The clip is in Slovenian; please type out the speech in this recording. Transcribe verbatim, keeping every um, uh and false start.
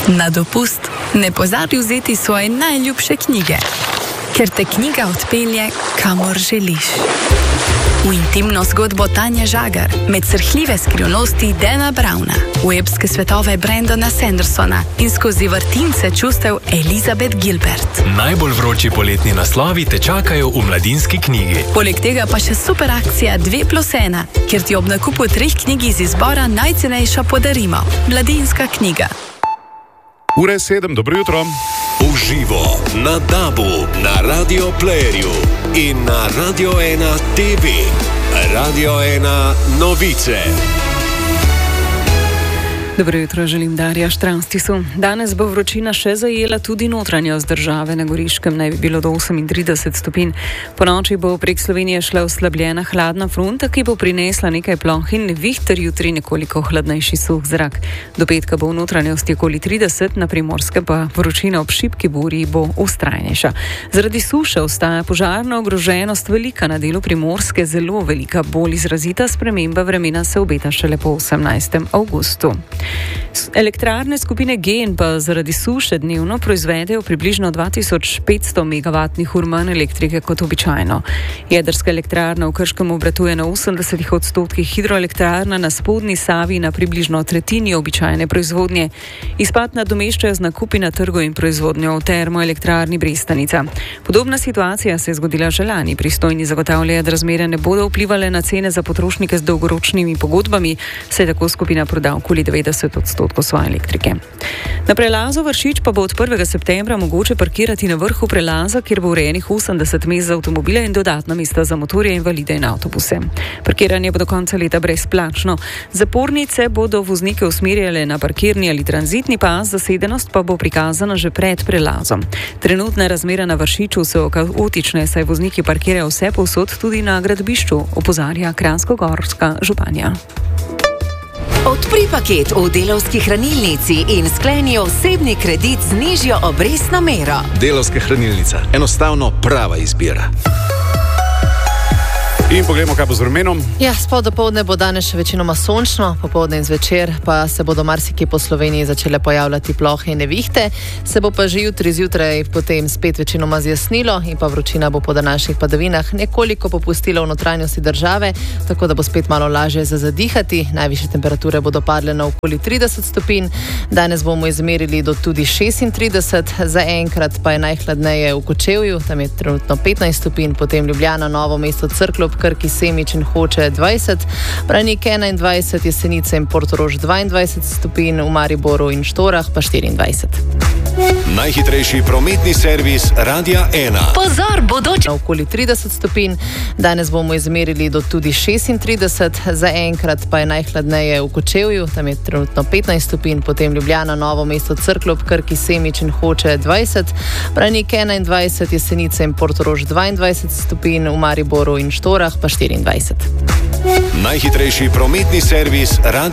Na dopust ne pozabi vzeti svoje najljubše knjige, ker te knjiga odpelje, kamor želiš. V intimno zgodbo Tanje Žagar, med srhljive skrivnosti Dana Browna, v epske svetove Brandona Sandersona in skozi vrtince čustev Elizabeth Gilbert. Najbolj vroči poletni naslovi te čakajo v Mladinski knjigi. Poleg tega pa še super akcija dve plus ena, kjer ti ob nakupu treh knjig iz izbora najcenejša podarimo. Mladinska knjiga. Ure sedem, dobro jutro. Uživo na Dabu, na Radio Playerju in na Radio ena T V. Radio ena novice. Dobro jutro, želim Darja Štranstisu. Danes bo vročina še zajela tudi notranjost države. Na Goriškem naj bi bilo do osemintrideset stopinj. Po noči bo prek Slovenije šla oslabljena hladna fronta, ki bo prinesla nekaj ploh in nevihter, jutri nekoliko hladnejši suh zrak. Do petka bo v notranjosti okoli trideset, na Primorske pa vročina ob šibki burji bo vztrajnejša. Zaradi suše ostaja požarna ogroženost velika, na delu Primorske zelo velika, bolj izrazita sprememba vremena se obeta šele po osemnajstem avgustu. Elektrarne skupine Gen pa zaradi suše dnevno proizvedejo približno dva tisoč petsto megavatnih ur manj elektrike kot običajno. Jedrska elektrarna v Krškem obratuje na osemdesetih odstotkih, hidroelektrarna na spodnji Savi na približno tretjini običajne proizvodnje. Izpad nadomeščajo z nakupi na trgu in proizvodnjo v termoelektrarni Brestanica. Podobna situacija se je zgodila že lani. Pristojni zagotavljajo, da razmere ne bodo vplivale na cene za potrošnike z dolgoročnimi pogodbami, saj tako skupina proda okoli devetdeset odstotkov svoje elektrike. Na prelazu Vršič pa bo od prvega septembra mogoče parkirati na vrhu prelaza, kjer bo urejenih osemdeset mest za avtomobile in dodatna mesta za motorje, invalide in avtobuse. Parkiranje bo do konca leta brezplačno. Zapornice bodo voznike usmerjale na parkirni ali tranzitni pas, zasedenost pa bo prikazana že pred prelazom. Trenutne razmere na Vršiču so kaotične, saj vozniki parkirajo vse povsod, tudi na gradbišču, opozarja kranjskogorska županja. Odpri paket v Delavski hranilnici in skleni osebni kredit z nižjo obrestno mero. Delavska hranilnica. Enostavno prava izbira. In pogledamo, kaj bo z vremenom. Ja, spod dopoldne bo danes še večinoma sončno, popoldne in zvečer pa se bodo marsikje po Sloveniji začele pojavljati plohe in nevihte, se bo pa že jutri zjutraj potem spet večinoma zjasnilo in pa vročina bo po današnjih padavinah nekoliko popustila v notranjosti države, tako da bo spet malo lažje za zadihati. Najvišje temperature bodo padle na okoli trideset stopinj, danes bomo izmerili do tudi šestintrideset, zaenkrat pa je najhladneje v Kočevju, tam je trenutno petnajst stopinj, potem Ljubljana, Novo mesto, Cerklje, Krki, Semič in Hoče dvajset, Branik enaindvajset, Jesenice in Portorož dvaindvajset stopinj, v Mariboru in Štorah pa štiriindvajset. Najhitrejši prometni servis Radia ena. Pozor, bodoče. Na okoli trideset stopinj, danes bomo izmerili do tudi šestintrideset, zaenkrat pa je najhladneje v Kočevju, tam je trenutno petnajst stopinj, potem Ljubljana, Novo mesto, Cerklje, Krki, Semič in Hoče dvajset, Branik enaindvajset, Jesenice in Portorož dvaindvajset stopinj, v Mariboru in Štorah pa štiriindvajset. Najhitrejši prometni servis Radia